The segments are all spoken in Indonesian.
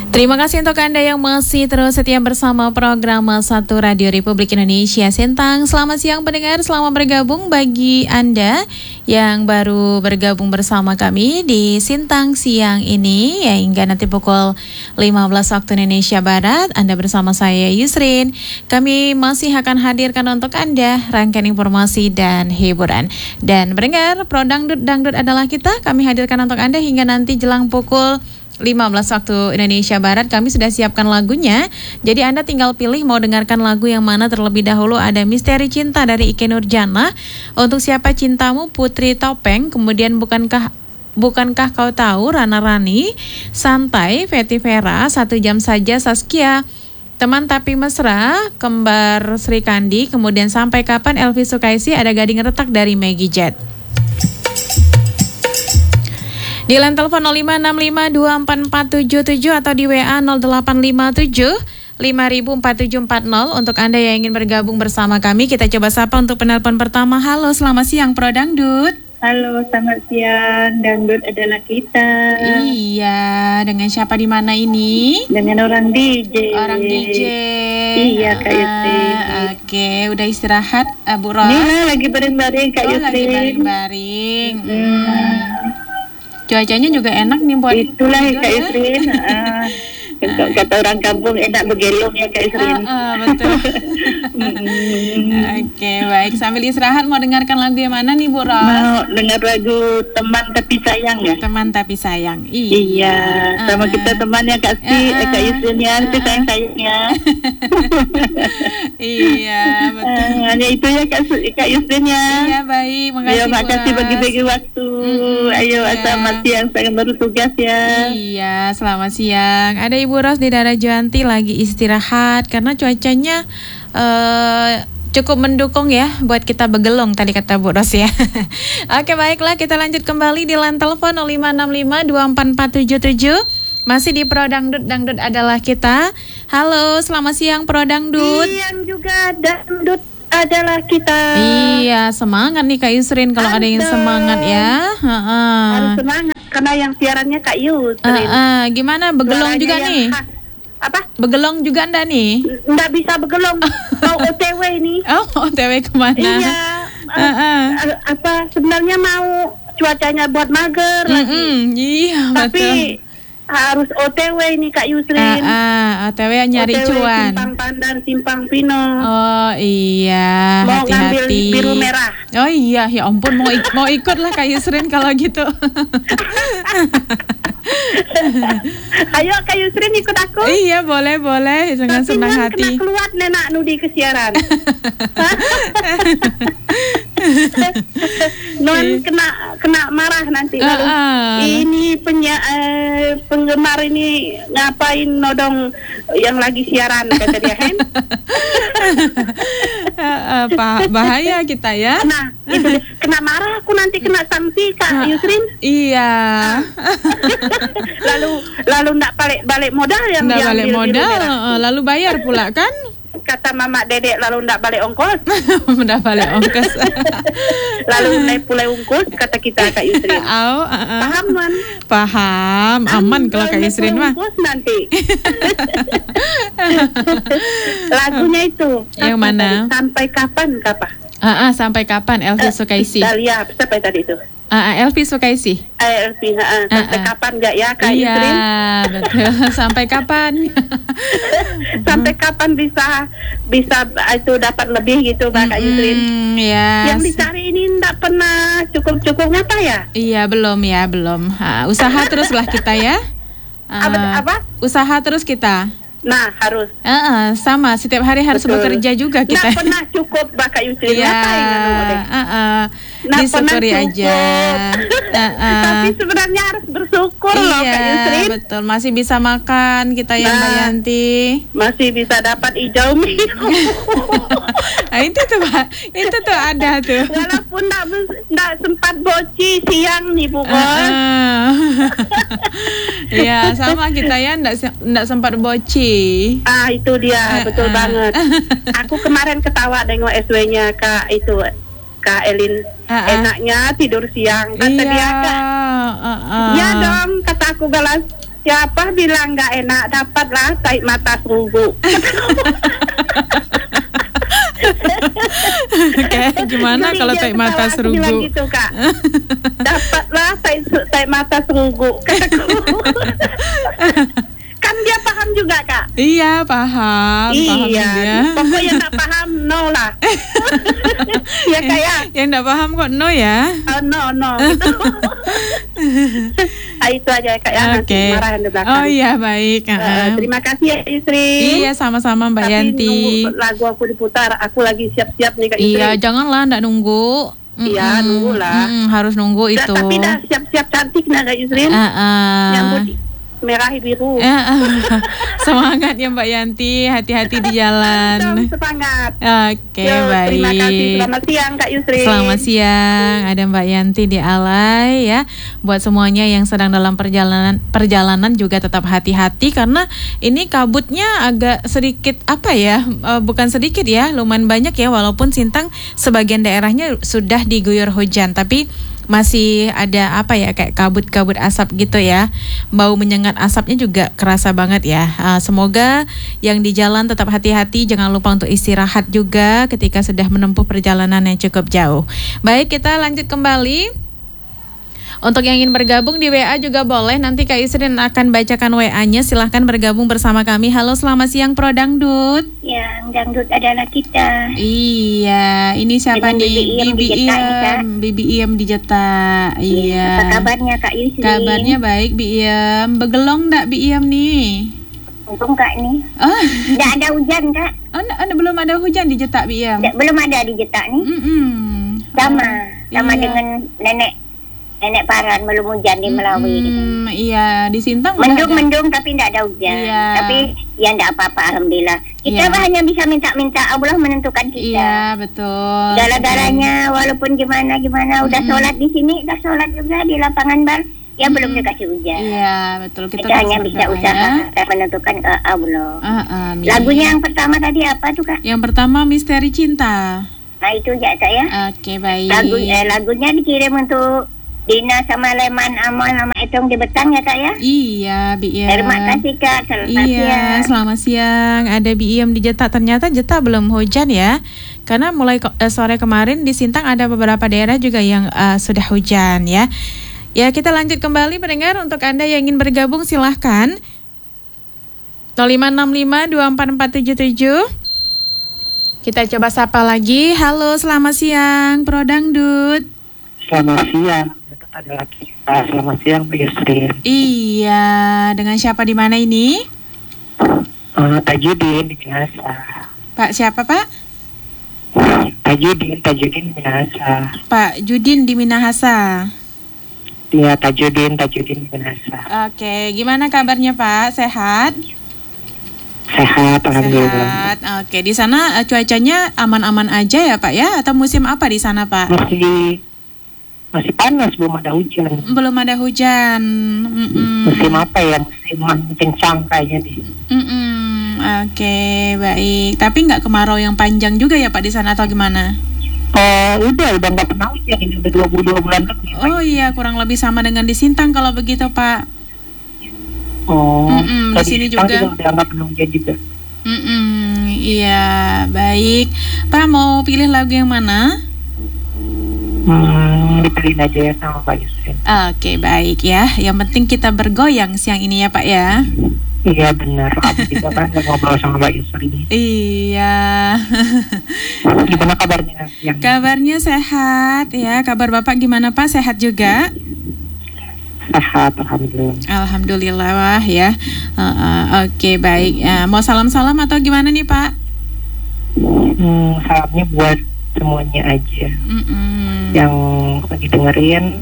Terima kasih untuk Anda yang masih terus setia bersama program Satu Radio Republik Indonesia Sintang. Selamat siang pendengar, selamat bergabung bagi Anda yang baru bergabung bersama kami di Sintang siang ini ya, hingga nanti pukul 15 waktu Indonesia Barat. Anda bersama saya Yusrin. Kami masih akan hadirkan untuk Anda rangkaian informasi dan hiburan. Dan pendengar, Pro Dangdut adalah kita. Kami hadirkan untuk Anda hingga nanti jelang pukul 15 waktu Indonesia Barat. Kami sudah siapkan lagunya. Jadi Anda tinggal pilih mau dengarkan lagu yang mana terlebih dahulu. Ada Misteri Cinta dari Ikke Nurjanah, Untuk Siapa Cintamu Putri Topeng, kemudian Bukankah Kau Tahu Rana Rani, Santai Fetty Vera, 1 Jam Saja Saskia, Teman Tapi Mesra Kembar Sri Kandi, kemudian Sampai Kapan Elvi Sukaisi, ada Gading Retak dari Maggie Jet. Di line telepon 0565244777 atau di WA 0857 504740 untuk Anda yang ingin bergabung bersama kami. Kita coba sapa untuk penelpon pertama. Halo, selamat siang Pro Dangdut. Halo, selamat siang. Dangdut adalah kita. Iya, dengan siapa di mana ini? Dengan orang DJ. Orang DJ. Iya, Kak Yusrin. Oke, udah istirahat Bu Ros? Nih, lagi baring-baring Kak Yusrin. Lagi baring-baring. Cuacanya juga enak nih buat itulah Kak Yusrin. Kata orang kampung enak bergelong ya Kak Yusrin. Betul. Oke, baik. Sambil istirahat mau dengarkan lagu yang mana nih Bu Ros? Mau dengar lagu Teman Tapi Sayang ya? Teman Tapi Sayang. Iya, sama kita temannya Kak Kak Yusrin ya, itu sayang-sayangnya. Iya, betul. Hanya itu ya Kak Yusrin ya. Iya, baik. Makasih. Ya, makasih bagi-bagi waktu. Ayo, selamat siang, saya baru tugas ya. Iya, selamat siang. Ada Ibu Ros di daerah Joanti lagi istirahat karena cuacanya cukup mendukung ya buat kita begelong tadi kata Bu Ros ya. Oke, baiklah, kita lanjut kembali di line telepon 0565244777. Masih di Pro Dangdut adalah kita. Halo, selamat siang Pro Dangdut. Siang juga Dangdut adalah kita. Iya, semangat nih Kak Yusrin kalau ada yang semangat ya. Harus semangat karena yang siarannya Kak Yusrin. Gimana begelong suaranya juga nih? Apa? Begelong juga enggak nih? Enggak bisa begelong. Mau OTW ini. Oh, OTW kemana? Iya. Sebenarnya mau cuacanya buat mager lagi. Iya, tapi betul. Harus OTW ini Kak Yusrin. OTW nyari OTW cuan. Simpang Pandan, Simpang Pino. Oh iya, mau ngambil hati-hati. biru merah. Oh iya, ya ampun, mau ikut lah Kak Yusrin kalau gitu. Ayo Kak Yusrin ikut aku. Iya, boleh dengan senang hati. Kena keluar nenek Nudi ke siaran. Non kena marah nanti. Ini penggemar ini ngapain nodong yang lagi siaran kata dia kan. Bahaya kita ya. Nah, itu kena marah aku nanti kena sanksi Kak Yusrin. Iya. lalu ndak balik modal yang ndak diambil balik modal, lalu bayar pula kan? Kata mama dedek lalu ndak balik ongkos. Ndak balik ongkos. Lalu naik pulai ongkos kata kita Kak Yusrin. Paham man? Paham, aman kalau Kak Yusrin mah. Ongkos nanti. Lagunya itu. Yang mana? Sampai kapan kapa? Sampai kapan Elvi Sukaisi? Dahlia, siapa tadi itu? Elvi Sukaisi. Elvi, sampai kapan enggak ya Kak Yusrin? Iya, betul. Sampai kapan? Sampai kapan bisa itu dapat lebih gitu Kak Yusrin? Yes. Yang dicari ini enggak pernah cukup ngapa ya? Iya, belum. Usaha teruslah kita ya. Apa? Usaha terus kita. Nah, harus. Sama, setiap hari harus bekerja juga kita. Nggak pernah cukup Kak Yusrin. Disyukuri aja. Tapi sebenarnya harus bersyukur loh Kak Yusrin. Iya, betul. Masih bisa makan kita yang Mbak Yanti. Masih bisa dapat hijau mie. Itu tuh Pak. Itu tuh ada tuh. Walaupun nggak sempat boci siang nih Bu Bos. Iya, sama kita ya nggak sempat boci. Itu dia, betul banget. Aku kemarin ketawa nengok SW-nya Kak Elin. Enaknya tidur siang kata dia Kak. Ya dong, kata aku galas. siapa bilang nggak enak, dapatlah tarik mata serunggu. Kayak gimana kalau tarik mata serunggu? Gitu, Kak. Dapatlah tarik mata serunggu. Kan dia paham juga, Kak. Iya, paham dia. Pokoknya tak paham, no lah. Ya kayak. Yang tak paham kok no ya? No. Gitu. Itu aja Kak ya. Nanti marahan di belakang. Oh iya, baik. Terima kasih ya Istri. Iya, sama-sama Mbak Yanti. Nunggu lagu aku diputar. Aku lagi siap-siap nih Kak Istri. Iya, janganlah ndak nunggu. Iya, nunggulah. Harus nunggu itu. Tapi dah siap-siap cantik nah Kak Istri. Nyambut merah biru. Semangat ya Mbak Yanti, hati-hati di jalan. Semangat. Oke, baik. Terima kasih. Selamat siang Kak Yusri. Selamat siang. Ada Mbak Yanti di Alay ya. Buat semuanya yang sedang dalam perjalanan juga tetap hati-hati karena ini kabutnya agak sedikit bukan sedikit ya, lumayan banyak ya, walaupun Sintang sebagian daerahnya sudah diguyur hujan, tapi masih ada kayak kabut-kabut asap gitu ya. Bau menyengat asapnya juga kerasa banget ya. Semoga yang di jalan tetap hati-hati, jangan lupa untuk istirahat juga ketika sudah menempuh perjalanan yang cukup jauh. Baik, kita lanjut kembali. Untuk yang ingin bergabung di WA juga boleh. Nanti Kak Isrin akan bacakan WA-nya. Silahkan bergabung bersama kami. Halo, selamat siang Pro Dangdut. Ya, Dangdut adalah kita. Iya, ini siapa nih? Bibi Iem di Jeta. Iya. Apa kabarnya Kak Isrin? Kabarnya baik, Bi Iem. Begelong ndak Bi Iem nih? Untung Kak nih. Nggak ada hujan Kak. Belum ada hujan di Jeta Bi Iem? Belum ada di Jeta nih. Sama iya. Dengan Nenek Paran belum hujan di Melawi gitu. Iya, di Sintang mendung tapi tidak ada hujan. Iya. Tapi ya tidak apa-apa, alhamdulillah. Kita hanya bisa minta Allah menentukan kita. Iya, betul. Segala-galanya walaupun gimana udah sholat di sini, udah sholat juga di lapangan bar, ya belum dikasih hujan. Iya, betul. Kita hanya bisa usaha dan menentukan ke Allah. Lagunya yang pertama tadi apa tuh Kak? Yang pertama Misteri Cinta. Nah itu ya saya. Oke, baik. Lagunya dikirim untuk Dina sama Leman Amal sama Etong di Betang ya Kak ya? Iya, Bi Iem. Terima kasih Kak, selamat siang. Selamat siang. Ada Bi Iem di Jeta. Ternyata Jeta belum hujan ya. Karena mulai sore kemarin di Sintang ada beberapa daerah juga yang sudah hujan ya. Ya, kita lanjut kembali pendengar. Untuk Anda yang ingin bergabung silahkan 0565244777. Kita coba sapa lagi. Halo, selamat siang Pro Dangdut. Selamat siang. Adalah kita. Selamat siang Pak Yusrin. Iya, dengan siapa di mana ini? Tajudin di Minahasa. Pak siapa Pak? Tajudin di Minahasa. Pak Judin di Minahasa. Iya, Tajudin di Minahasa. Oke, gimana kabarnya Pak? Sehat? Sehat, alhamdulillah. Sehat. Oke, di sana cuacanya aman-aman aja ya Pak ya? Atau musim apa di sana Pak? Masih panas, belum ada hujan. Belum ada hujan. Musim apa ya? Musim kencang kayaknya nih. Oke, baik. Tapi nggak kemarau yang panjang juga ya Pak di sana atau gimana? Udah nggak pernah hujan. Ini udah 22 bulan lebih. Oh iya, kurang lebih sama dengan di Sintang kalau begitu Pak. Di sini juga udah nggak pernah hujan juga. Iya, baik. Pak mau pilih lagu yang mana? Dipilihin aja ya sama Pak Yusrin. Oke, baik ya. Yang penting kita bergoyang siang ini ya Pak ya. Iya benar. Kita kan ngobrol sama Pak Yusrin. Iya. Gimana kabarnya? Kabarnya sehat ya. Kabar Bapak gimana Pak? Sehat juga? Sehat, alhamdulillah. Alhamdulillah wah ya. Oke, baik. Mau salam-salam atau gimana nih Pak? Salamnya buat semuanya aja. Yang lagi dengerin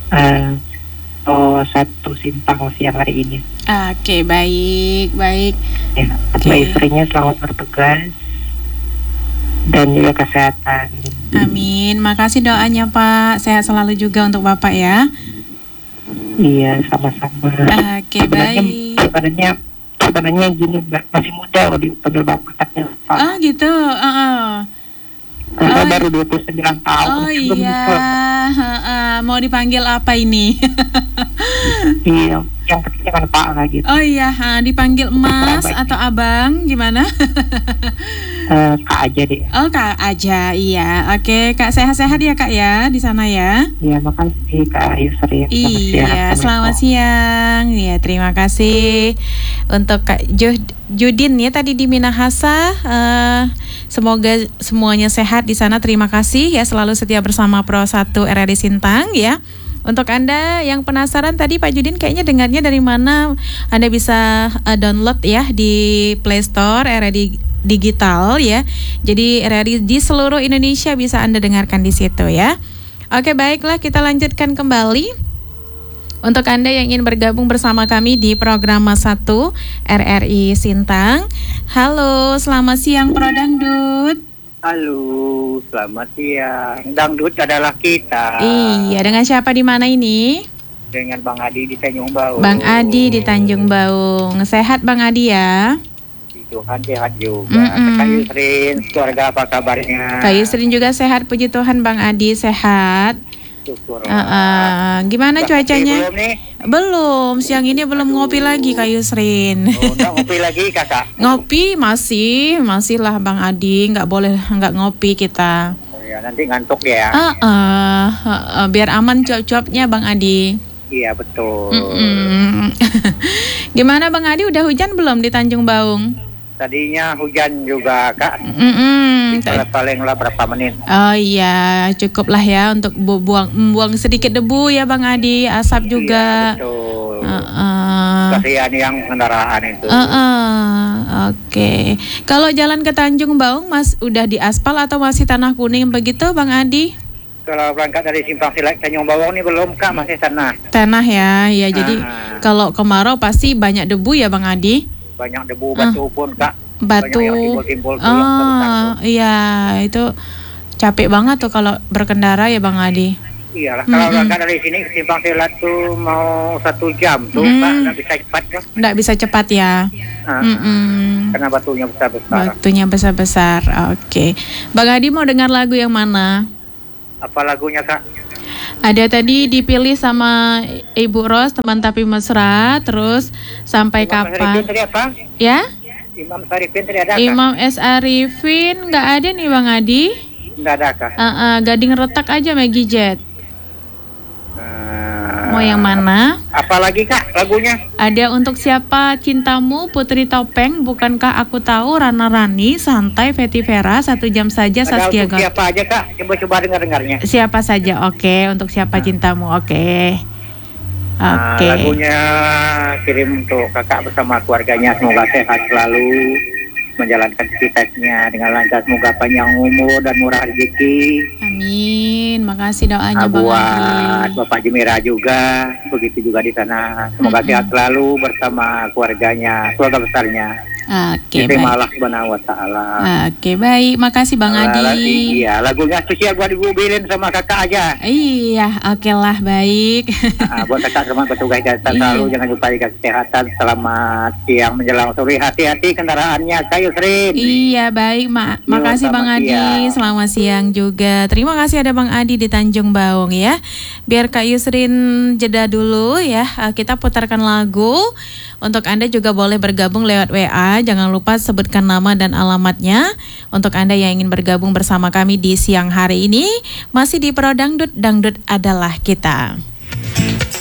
satu Sintang siang hari ini. Oke, baik. Ya, Mbak istrinya selamat bertugas dan juga kesehatan. Amin. Makasih doanya Pak. Sehat selalu juga untuk Bapak ya. Iya, sama-sama. Oke, baik. Sebenarnya gini, masih muda kalau dipanggil Bapak katanya Pak. Oh gitu. Saya baru 29 tahun. Oh iya, mau dipanggil apa ini? Iya, yang penting kan Pak lah gitu. Oh iya, dipanggil Mas atau Abang, gimana? Kak aja deh. Oh Kak aja, iya. Oke, Kak sehat-sehat ya Kak ya di sana ya. Iya, makasih Kak Yusri. Iya, selamat siang. Ya, terima kasih untuk Kak Judin ya tadi di Minahasa. Semoga semuanya sehat di sana. Terima kasih ya, selalu setia bersama Pro 1 RRI Sintang ya. Untuk Anda yang penasaran tadi Pak Judin kayaknya dengarnya dari mana, Anda bisa download ya di Play Store RRI Digital ya. Jadi RRI di seluruh Indonesia bisa Anda dengarkan di situ ya. Oke, baiklah, kita lanjutkan kembali. Untuk Anda yang ingin bergabung bersama kami di program 1 RRI Sintang. Halo, selamat siang Pro Dangdut. Halo, selamat siang. Dangdut adalah kita. Iya, dengan siapa di mana ini? Dengan Bang Adi di Tanjung Baung. Bang Adi di Tanjung Baung. Sehat Bang Adi ya? Tuhan sehat juga. Kak Yusrin, keluarga apa kabarnya? Kak Yusrin juga sehat, puji Tuhan. Bang Adi sehat. Gimana cuacanya? Belum nih? Belum, siang ini belum ngopi lagi Kak Yusrin. Oh, enggak ngopi lagi Kakak? Ngopi masih lah Bang Adi, nggak ngopi kita. Oh ya, nanti ngantuk ya. Biar aman cuap-cuapnya Bang Adi. Iya betul. Gimana Bang Adi, udah hujan belum di Tanjung Baung? Tadinya hujan juga Kak. Palinglah berapa menit. Oh iya, cukup lah ya untuk buang sedikit debu ya Bang Adi, asap juga. Iya, betul. Kasihan yang kendaraan itu. Oke. Kalau jalan ke Tanjung Baung Mas udah diaspal atau masih tanah kuning begitu Bang Adi? Kalau berangkat dari Simpang Silat Tanjung Baung ini belum Kak, masih tanah. Tanah ya, ya jadi kalau kemarau pasti banyak debu ya Bang Adi? Banyak debu, batu pun Kak. Batu. Banyak yang timbul-timbul. Iya, itu capek banget tuh kalau berkendara ya Bang Adi. Iyalah, kalau berangkat dari sini ke Simpang Silat tuh mau 1 jam tuh Kak, nggak bisa cepat kan? Nggak bisa cepat ya. Karena batunya besar-besar. Batunya besar-besar, oke. Bang Adi mau dengar lagu yang mana? Apa lagunya Kak? Ada tadi dipilih sama Ibu Ros, teman tapi mesra, terus sampai Imam kapan? Sarifin tadi apa? Ya? Imam Sarifin tadi ada Kak? Imam S. Arifin nggak ada nih Bang Adi. Nggak ada Kak? Gading retak aja Maggie Jet. Mau yang mana? Apalagi Kak lagunya? Ada Untuk Siapa Cintamu, Putri Topeng, Bukankah Aku Tahu, Rana Rani, Santai, Fety Vera, 1 jam saja, Saskia Ada Untuk Siapa aja Kak? Coba dengar-dengarnya. Siapa saja, oke. Untuk Siapa Cintamu, oke. Lagunya kirim untuk kakak bersama keluarganya, semoga sehat selalu, menjalankan aktivitasnya dengan lancar, semoga panjang umur dan murah rezeki. Amin. Makasih doanya Bang Adi. Buat Bapak Jemira juga, begitu juga di sana. Semoga sehat selalu bersama keluarganya, keluarga besarnya. Oke, baik. Allah Subhanahu wa Ta'ala. Oke, baik. Makasih Bang Adi. Iya, lagunya spesial buat dibubilin sama kakak aja. Iya, oke lah, baik. Buat kakak sama petugas jasa selalu, jangan lupa jaga kesehatan. Selamat siang menjelang sore, hati-hati kendaraannya, Kak Yusrin. Iya, baik. Makasih Bang Adi. Selamat siang juga. Terima kasih ada Bang Adi di Tanjung Baung ya. Biar Kak Yusrin jeda dulu ya. Kita putarkan lagu. Untuk Anda juga boleh bergabung lewat WA. Jangan lupa sebutkan nama dan alamatnya. Untuk Anda yang ingin bergabung bersama kami di siang hari ini, masih di Pro Dangdut, Dangdut adalah kita.